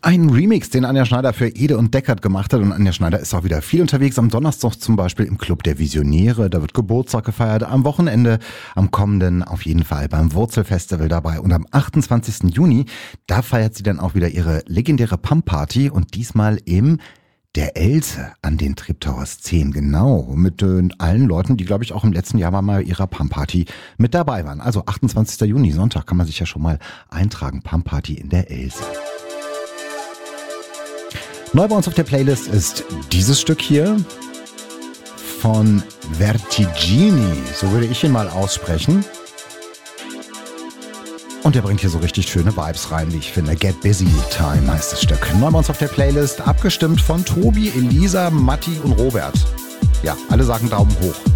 Ein Remix, den Anja Schneider für Ede und Deckard gemacht hat. Und Anja Schneider ist auch wieder viel unterwegs. Am Donnerstag zum Beispiel im Club der Visionäre. Da wird Geburtstag gefeiert. Am Wochenende, am kommenden auf jeden Fall beim Wurzelfestival dabei. Und am 28. Juni, da feiert sie dann auch wieder ihre legendäre Pump-Party. Und diesmal im der Else an den Treptower 10, genau, mit allen Leuten, die, glaube ich, auch im letzten Jahr mal bei ihrer Pump-Party mit dabei waren. Also 28. Juni, Sonntag, kann man sich ja schon mal eintragen. Pump-Party in der Else. Neu bei uns auf der Playlist ist dieses Stück hier von Vertigini, so würde ich ihn mal aussprechen. Und der bringt hier so richtig schöne Vibes rein, wie ich finde. Get Busy Time heißt das Stück. Neu bei uns auf der Playlist, abgestimmt von Tobi, Elisa, Matti und Robert. Ja, alle sagen Daumen hoch.